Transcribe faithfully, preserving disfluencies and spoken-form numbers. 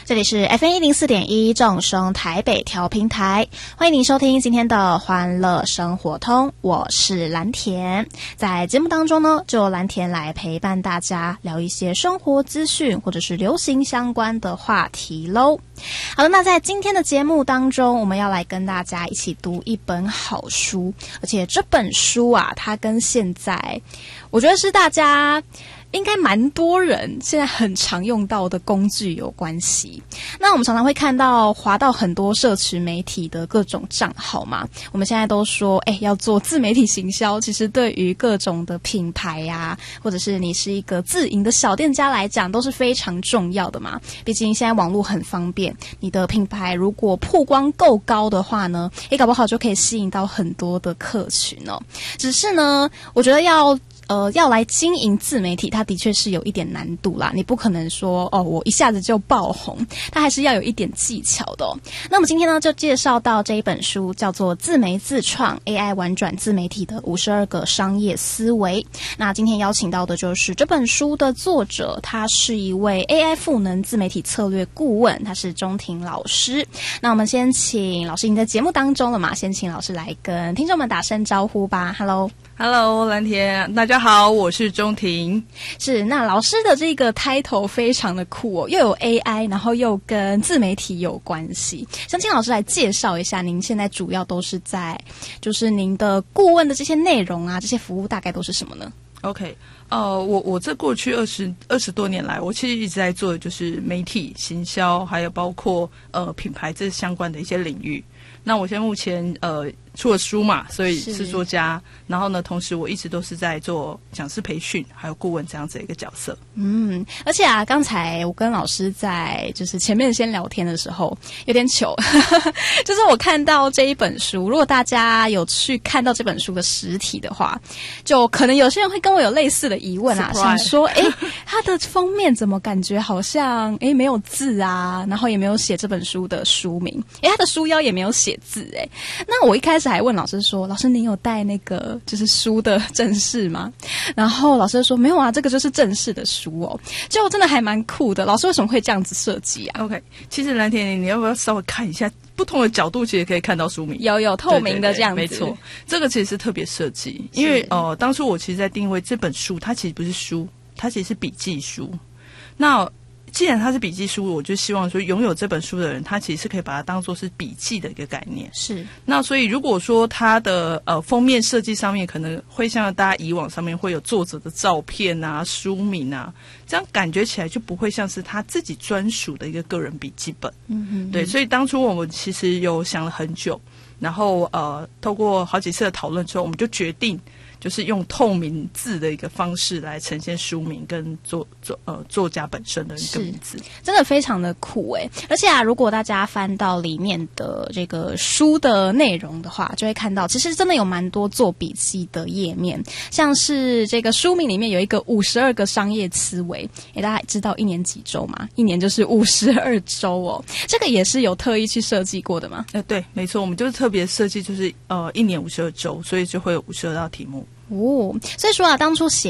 这里是 F M 一零四点一众生台北调频台，欢迎您收听今天的欢乐生活通，我是蓝田。在节目当中呢，就由蓝田来陪伴大家聊一些生活资讯或者是流行相关的话题咯。好的，那在今天的节目当中，我们要来跟大家一起读一本好书，而且这本书啊，它跟现在我觉得是大家应该蛮多人现在很常用到的工具有关系。那我们常常会看到滑到很多社群媒体的各种账号嘛，我们现在都说哎，要做自媒体行销，其实对于各种的品牌啊，或者是你是一个自营的小店家来讲都是非常重要的嘛。毕竟现在网络很方便，你的品牌如果曝光够高的话呢，诶，搞不好就可以吸引到很多的客群哦。只是呢，我觉得要呃，要来经营自媒体，它的确是有一点难度啦。你不可能说哦，我一下子就爆红，它还是要有一点技巧的哦。那么今天呢，就介绍到这一本书，叫做《自媒自创 A I 玩转自媒体的五十二个商业思维》。那今天邀请到的就是这本书的作者，他是一位 A I 赋能自媒体策略顾问，他是钟庭老师。那我们先请老师，你在节目当中了嘛？先请老师来跟听众们打声招呼吧。Hello。Hello， 蓝田，大家好，我是钟庭。 是，那老师的这个 title 非常的酷哦，又有 A I， 然后又跟自媒体有关系。想请老师来介绍一下，您现在主要都是在，就是您的顾问的这些内容啊，这些服务大概都是什么呢 ？OK， 呃，我我这过去二十二十多年来，我其实一直在做的就是媒体行销，还有包括呃品牌这相关的一些领域。那我现在目前呃出了书嘛，所以是作家，然后呢，同时我一直都是在做讲师培训还有顾问这样子的一个角色。 嗯，而且啊，刚才我跟老师在就是前面先聊天的时候有点糗就是我看到这一本书，如果大家有去看到这本书的实体的话，就可能有些人会跟我有类似的疑问啊， Surprise. 想说诶它的封面怎么感觉好像诶没有字啊，然后也没有写这本书的书名，诶它的书腰也没有写字诶。那我一开始还问老师说，老师您有带那个就是书的正式吗？然后老师说没有啊，这个就是正式的书哦。就真的还蛮酷的，老师为什么会这样子设计啊？ OK， 其实蓝田你要不要稍微看一下不同的角度，其实可以看到书名， 有有透明的这样子。 对对对，没错，这个其实是特别设计，因为呃，当初我其实在定位这本书，它其实不是书，它其实是笔记书。那既然它是笔记书，我就希望说拥有这本书的人，他其实是可以把它当作是笔记的一个概念。 是。 那所以如果说它的呃封面设计上面可能会像大家以往上面会有作者的照片啊、书名啊，这样感觉起来就不会像是他自己专属的一个个人笔记本。嗯哼。对，所以当初我们其实有想了很久，然后呃透过好几次的讨论之后，我们就决定就是用透明字的一个方式来呈现书名跟作作呃作家本身的一个名字， 真的非常的酷诶。而且啊，如果大家翻到里面的这个书的内容的话，就会看到其实真的有蛮多做笔记的页面，像是这个书名里面有一个五十二个商业思维，诶，大家知道一年几周吗？一年就是五十二周哦，这个也是有特意去设计过的吗？ 呃，对，没错，我们就是特别设计，就是呃一年五十二周，所以就会有五十二道题目。 哦，所以说啊，当初写